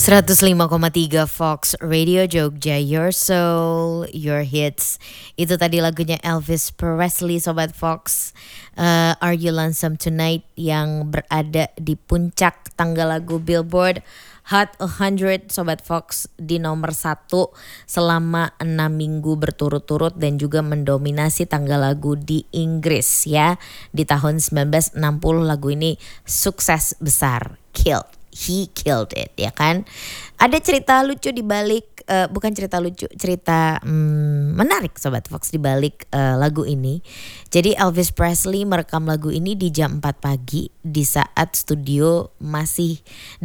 105,3 Fox Radio Jogja, Your Soul, Your Hits. Itu tadi lagunya Elvis Presley, Sobat Fox. Are You Lonesome Tonight, yang berada di puncak tangga lagu Billboard Hot 100, Sobat Fox, di nomor 1 selama 6 minggu berturut-turut dan juga mendominasi tangga lagu di Inggris ya. Di tahun 1960 lagu ini sukses besar, He killed it, ya kan? Ada cerita lucu di balik, bukan cerita lucu, cerita menarik Sobat Fox di balik lagu ini. Jadi Elvis Presley merekam lagu ini di jam 4 pagi di saat studio masih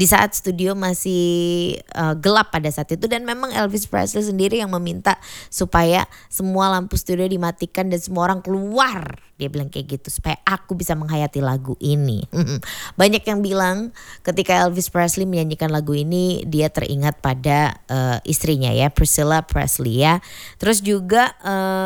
gelap pada saat itu, dan memang Elvis Presley sendiri yang meminta supaya semua lampu studio dimatikan dan semua orang keluar. Dia bilang kayak gitu supaya aku bisa menghayati lagu ini. Banyak yang bilang ketika Elvis Presley menyanyikan lagu ini dia teringat pada istrinya ya, Priscilla Presley ya. Terus juga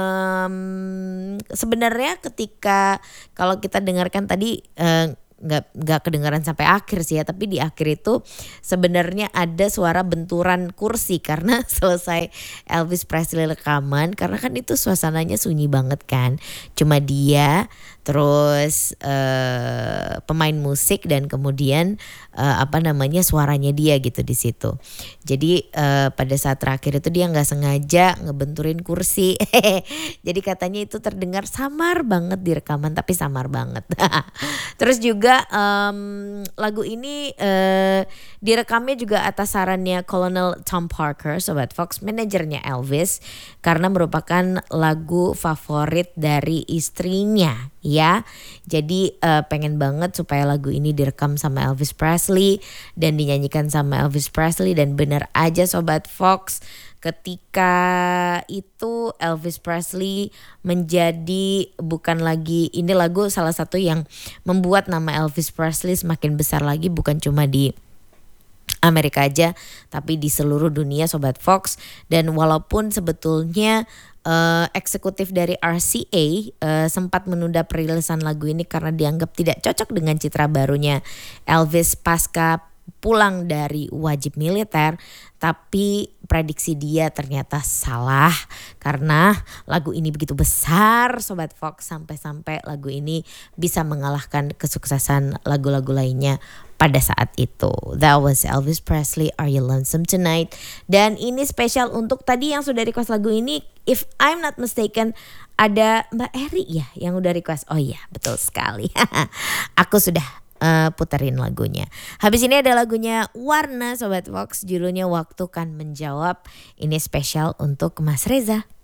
sebenarnya ketika kalau kita dengarkan tadi nggak kedengaran sampai akhir sih ya, tapi di akhir itu sebenarnya ada suara benturan kursi karena selesai Elvis Presley rekaman, karena kan itu suasananya sunyi banget kan, cuma dia terus pemain musik dan kemudian suaranya dia gitu di situ. Jadi pada saat terakhir itu dia nggak sengaja ngebenturin kursi. Jadi katanya itu terdengar samar banget di rekaman, tapi samar banget. Terus juga lagu ini direkamnya juga atas sarannya Colonel Tom Parker, Sobat Fox, manajernya Elvis, karena merupakan lagu favorit dari istrinya ya. Jadi pengen banget supaya lagu ini direkam sama Elvis Presley dan dinyanyikan sama Elvis Presley, dan benar aja Sobat Fox, ketika itu Elvis Presley menjadi bukan lagi, ini lagu salah satu yang membuat nama Elvis Presley semakin besar lagi, bukan cuma di Amerika aja tapi di seluruh dunia Sobat Fox. Dan walaupun sebetulnya eksekutif dari RCA sempat menunda perilisan lagu ini karena dianggap tidak cocok dengan citra barunya Elvis pasca pulang dari wajib militer, tapi prediksi dia ternyata salah karena lagu ini begitu besar Sobat Fox, sampai-sampai lagu ini bisa mengalahkan kesuksesan lagu-lagu lainnya pada saat itu. That was Elvis Presley, Are You Lonesome Tonight. Dan ini spesial untuk tadi yang sudah request lagu ini, if I'm not mistaken ada Mbak Eri ya yang udah request. Oh iya, betul sekali. Aku sudah puterin lagunya. Habis ini ada lagunya Warna Sobat Fox, judulnya Waktu Kan Menjawab. Ini spesial untuk Mas Reza.